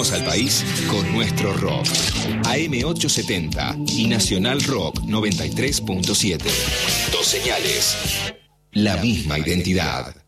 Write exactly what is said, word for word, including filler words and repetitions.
Movemos al país con nuestro rock. A M ochocientos setenta y Nacional Rock noventa y tres punto siete. Dos señales. La misma identidad.